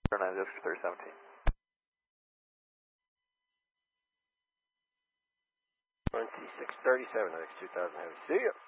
9 Oscar 3017. 2637, next 2000 Heavy. See ya.